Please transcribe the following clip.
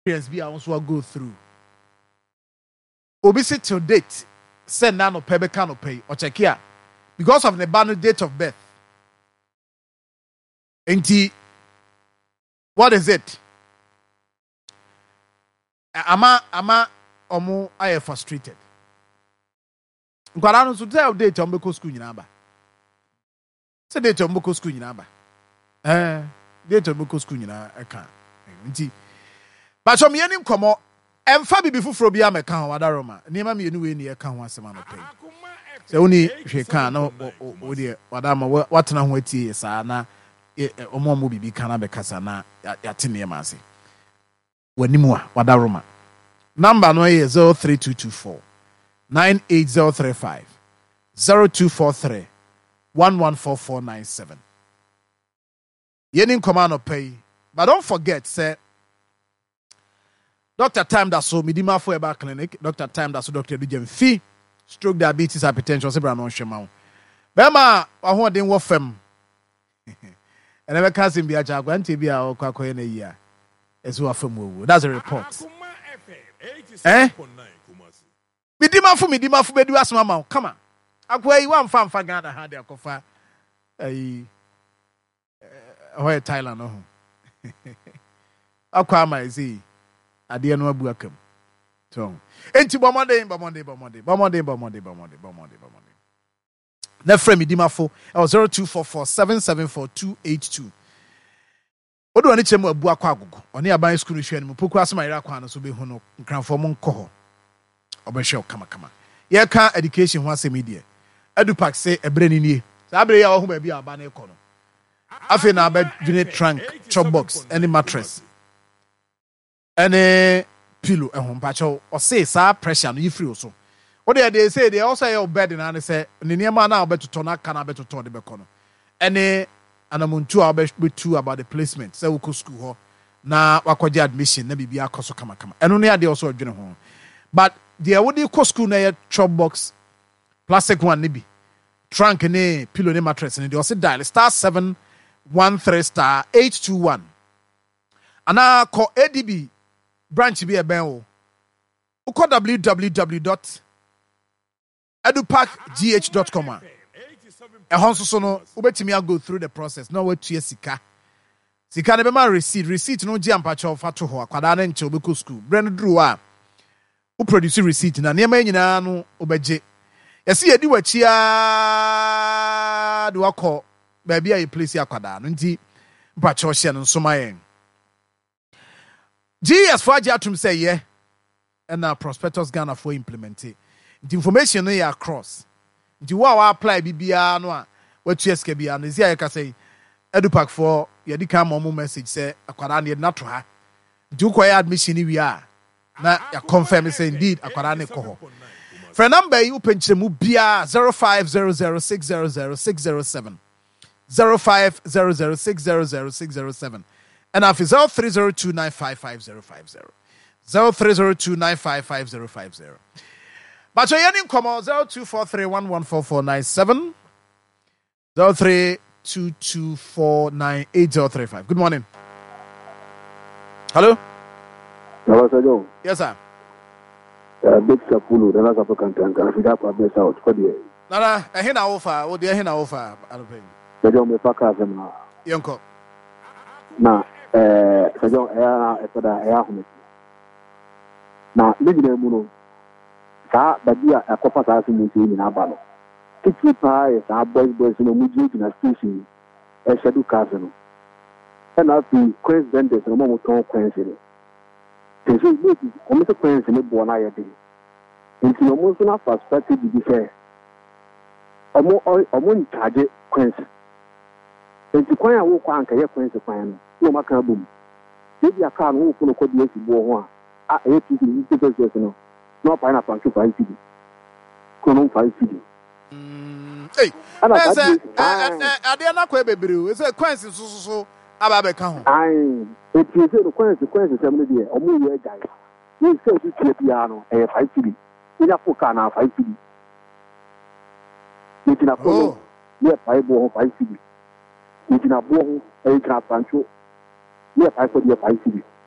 be also go through. Obisi till date, send nano pay cano pay or check here because of the banner date of birth. Enti, what is it? Ama omo I frustrated. Nkwara no so tell date on beko school nyina ba. Say date on beko school nyina ba. Date on beko school nyina aka. Nti ba so me anim komo emfa bibi fufuro bia meka ho wadaroma. Niema me enu we ni eka ho asema no pay. Say oni hwe kan na o de wadama watena ho atie sa na omo bibi kana be kasa na yate niema ase. Wanimu a wadaroma. Number no is 03224 98035 0243 114497. Yenin command pay. But don't forget, say Dr. Time that so Midima for Eba Clinic, Dr. Time that so Dr. Dujem Fee, stroke diabetes, hypertension, sebra non shema. Bema aho den wo fam. And never cousin be a jagwan tibia or kwakoyene year. As well from that's a report. Midima fu bedu asmama. Come on. Akwa you want fan Ghana had their kofa. Where Thailand no. Akwa ma zi. Ade no abuakam. So, enti bomode. Na frame Midima fu 0244774282. Odo ani chemu abu akwa agogo. Oni aban school hwe no poku asema ira kwa no so be hu no nkranfo mo nkọ ho. Obehwe kama. Ye ka education ho asem die. Edupack say ebre ni nie. Sa abre ya wo hu ba bi aba na ekọ no. Afi na aba dwene trunk, chop box, any mattress. Any pillow ehun pacho o say sa pressure no yifri so. O dey say they also your bed na ne say ne niema na obetuto na kana betuto de bekọ no. Any anamuntu abetu about the placement say we go school ho na wakwaje admission na bibia akoso kama eno ne ade also adwene ho but there would go school na chop box plastic one ne bi trunk ne pillow ne mattress ne they also dial *713*821 ana call ADB branch bi e ben o call www.edupackgh.com so no ubetimi go through the process no what to sika ne be ma receipt no gi ampacho fa to ho akwada na nche obeko school brand drew a u produce receipt na niam nyina no obeje yesi yedi wachi a de wakọ ba bia ye place akwada no nti mpacho hye no so mayen GS for atum say ye na prospectus Ghana for implement the information no ya across. Nti wa apply bibia no a watu eske bia no zi ayeka say Edupack for yedi kan mo message say akwara na na to ha nti ukoya admission ni wi a na ya confirm say indeed akwara na ko ho for number you penchemu bia 0500600607 0500600607 and after 0302955050 0302955050. But you're in Como 0243114497 0322498035. Good morning. Hello? Hello, sir. Yes, sir. Big Sapulu, the last African tank, and Africa for this out. What do you? Nana, a hina offer. What do you hina offer? I don't pay. The John Mepaka, them. Yonko. Now, Sir John, for the air. Now, living in Muno. Saa badia akopa saa simuti ni na balo kitu pa ya saa boys no muji na station e schedule cars no na fi quest vendors no mo ton quest ni teso ni o mo quest ni bo na ye de nti no mo so na perspective bi se omo in charge quest nti kwan ya wo kwa anka ye quest kwan no maka bum bi aka no wo ko no kodi esi bo ho a e tu ni teso no no pineapple to 5 cedi. Kono 5 cedi. Hey. Ade na kwa bebre. Say coins so aba be ka ho. Ai, e tie se no coins sem no de. Omo ye gai. Ni se o tie bia no e 5 cedi. Ni apo ka na 5 cedi. Ni tina ko. Ni 5 bo 5 cedi. Ni tina bo ho e tina pancho. Ni 5 cedi 5 cedi.